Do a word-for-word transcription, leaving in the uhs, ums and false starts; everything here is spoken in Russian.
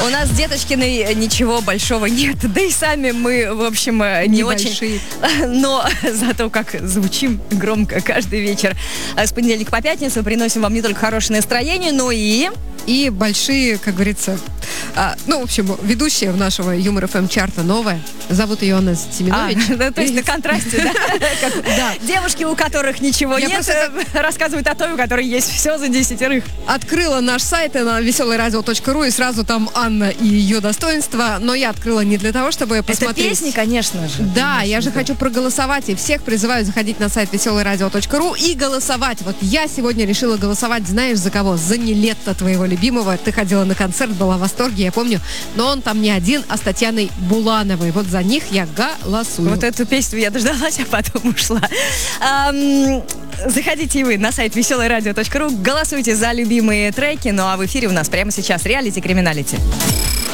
У нас с Деточкиной ничего большого нет. Да и сами мы, в общем, не Небольшие. очень. Но зато как звучим громко каждый вечер. С понедельника по пятницу приносим вам не только хорошее настроение, но и... И большие, как говорится, а, ну, в общем, ведущая в нашего Юмор эф эм чарта новая. Зовут ее Анна Семенович. А, да, то есть на контрасте, да? Да. Девушки, у которых ничего Я нет, просто рассказывают о той, у которой есть все за десятерых. Открыла наш сайт на веселое радио точка ру, и сразу там Анна и ее достоинства. Но я открыла не для того, чтобы посмотреть... Это песни, конечно же. Да, я же хочу проголосовать, и всех призываю заходить на сайт веселое радио точка ру и голосовать. Вот я сегодня решила голосовать, знаешь, за кого? За Нилетто, твоего любимого. Ты ходила на концерт, была в восторге, я помню. Но он там не один, а с Татьяной Булановой. Вот за них я голосую. Вот эту песню я дождалась, а потом ушла. Ам, заходите и вы на сайт веселое радио точка ру, голосуйте за любимые треки. Ну а в эфире у нас прямо сейчас реалити-криминалити.